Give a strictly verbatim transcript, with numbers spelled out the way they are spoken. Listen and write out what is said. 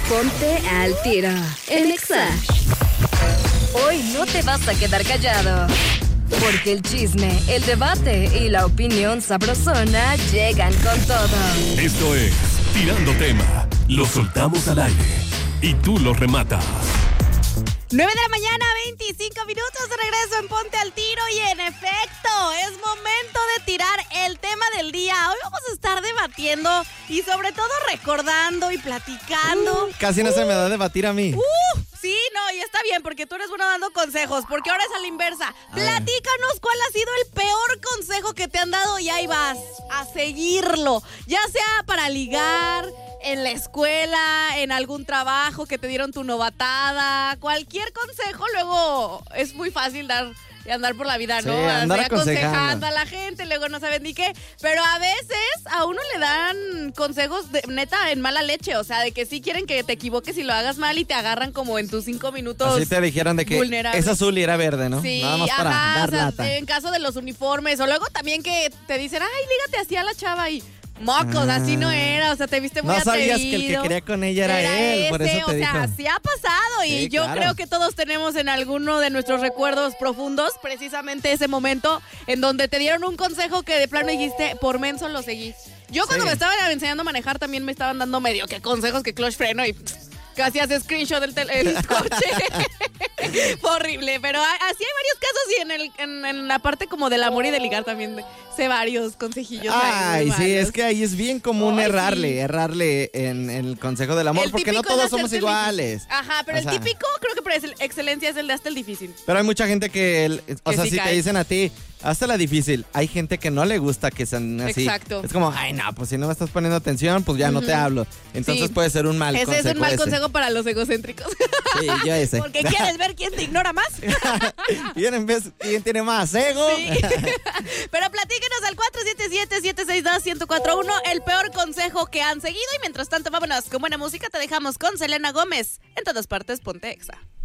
Ponte al tiro en Exa. Hoy no te vas a quedar callado, porque el chisme, el debate y la opinión sabrosona llegan con todo. Esto es Tirando Tema. Lo soltamos al aire y tú lo rematas. nueve de la mañana, veinticinco minutos de regreso en Ponte al Tiro y en efecto, es momento de tirar el tema del día. Hoy vamos a estar debatiendo y sobre todo recordando y platicando. Uh, casi no uh, se me da debatir a mí. Uh, sí, no, y está bien porque tú eres bueno dando consejos, porque ahora es a la inversa. A Platícanos ver. cuál ha sido el peor consejo que te han dado y ahí vas a seguirlo, ya sea para ligar, en la escuela, en algún trabajo que te dieron tu novatada, cualquier consejo, luego es muy fácil dar y andar por la vida, ¿no? Sí, andar Así, aconsejando a la gente, luego no saben ni qué, pero a veces a uno le dan consejos de, neta en mala leche, o sea, de que sí quieren que te equivoques y lo hagas mal y te agarran como en tus cinco minutos. Así te dijeron de que es azul y era verde, ¿no? Sí, nada más para ajá, dar o sea, lata. En caso de los uniformes, o luego también que te dicen, ay, lígate así a la chava y mocos, ah, así no era, o sea, te viste muy no atrevido. No sabías que el que quería con ella era, era él, ese, por eso te o dijo. sea, sí ha pasado y sí, yo claro. creo que todos tenemos en alguno de nuestros recuerdos profundos precisamente ese momento en donde te dieron un consejo que de plano dijiste, por menso lo seguí. Yo cuando sí. me estaban enseñando a manejar también me estaban dando medio que consejos que clutch freno y casi hace screenshot del tel- el coche. Fue horrible, pero así hay varios casos y en, el, en, en la parte como del amor y de ligar también sé varios consejillos. Ay, ahí, sí, varios. Es que ahí es bien común Ay, errarle, sí. errarle en, en el consejo del amor, el porque no todos somos iguales. Ajá, pero o el sea, típico creo que por excelencia es el de hasta el difícil. Pero hay mucha gente que, el, o que sea, sí si cae. Te dicen a ti, hasta la difícil, hay gente que no le gusta que sean así. Exacto. Es como, ay, no, pues si no me estás poniendo atención, pues ya uh-huh. no te hablo. Entonces sí. puede ser un mal ese consejo. Ese es un mal ese. consejo para los egocéntricos. Sí, yo ese. Porque quieres ver quién te ignora más. ¿Quién, vez, ¿Quién tiene más ego? Sí. Pero platíquenos al cuatro siete siete, siete seis dos, uno cero cuatro uno el peor consejo que han seguido. Y mientras tanto, vámonos con buena música. Te dejamos con Selena Gómez. En todas partes, ponte Exa.